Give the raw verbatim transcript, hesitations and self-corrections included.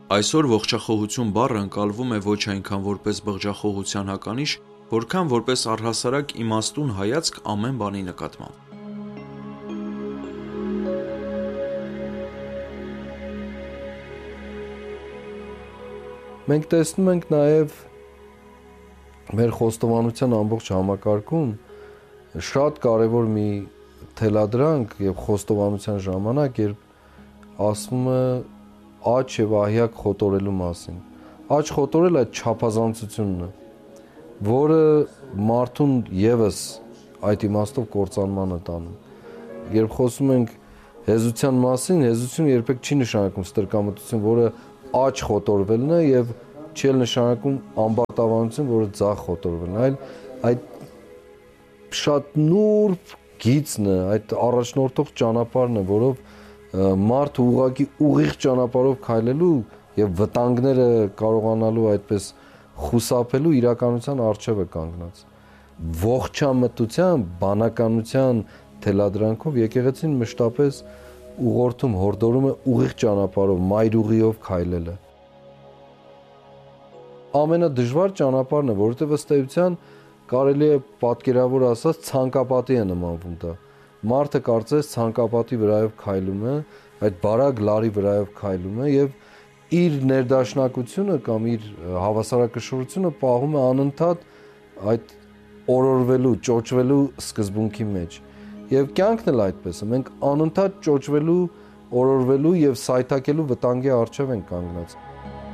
Այսօր ողջախոհություն բառը ընկալվում է ոչ այնքան որպես բղջախոհության հականիշ, որքան որպես առհասարակ իմաստուն հայացք ամեն բանի նկատմամբ։ Մենք տեսնում ենք նաև մեր խոստովանության ամբողջ համակարգում շատ կարևոր մի թելադրանք եւ խոստովանության ժամանակ, երբ ասվում է աճ եւ ահյակ խոտորելու մասին։ Աճ խոտորել այդ չափազանցությունն է, որը մարդուն եւս այդ իմաստով կործանման է տանում։ Երբ խոսում ենք հեզության մասին, հեզությունը երբեք չի նշանակում ստրկամտություն, որը աճ խոտորվելն է եւ չի նշանակում ամբարտավանություն, որը ձախ խոտորվելն է, այլ այդ շատ նուրբ գիծն է, այդ առաջնորդող ճանապարհն է, որով մարդը ուղղակի ուղիղ ճանապարհով քայլելու եւ վտանգները կարողանալու այդպես խուսափելու իրականության առջև է կանգնած։ Ողջամտության, բանականության թելադրանքով եկեղեցին մշտապես ուղղորդում, հորդորում է ուղիղ ճանապարհով, մայրուղիով քայլելը։ Ամենադժվար ճանապարհն է, որովհետեւ ըստ էության կարելի է պատկերավոր ասած ցանկապատի է նմանվում դա։ Մարդը կարծես ցանկապատի վրայով քայլում է, այդ բարակ լարի վրայով քայլում է եւ իր ներդաշնակությունը կամ իր հավասարակշռությունը պահում է անընդհատ այդ օրորվելու, ճոճվելու սկզբունքի մեջ։ Եվ կյանքն էլ այդպես է, մենք անընդհատ ճոճվելու, օրորվելու եւ սայթաքելու վտանգի առջև ենք կանգնած։